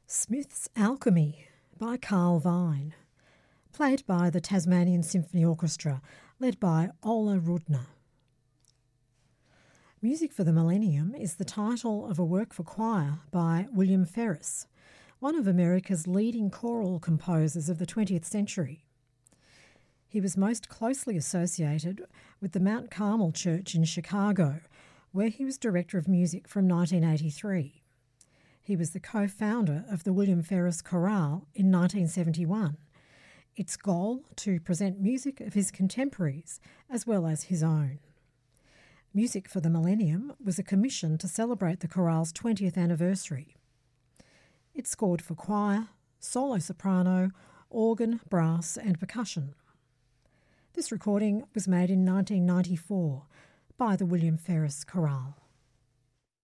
Smith's Alchemy by Carl Vine, played by the Tasmanian Symphony Orchestra, led by Ola Rudner. Music for the Millennium is the title of a work for choir by William Ferris, one of America's leading choral composers of the 20th century. He was most closely associated with the Mount Carmel Church in Chicago, where he was director of music from 1983. He was the co-founder of the William Ferris Chorale in 1971, its goal to present music of his contemporaries as well as his own. Music for the Millennium was a commission to celebrate the chorale's 20th anniversary. It scored for choir, solo soprano, organ, brass and percussion. This recording was made in 1994 by the William Ferris Chorale.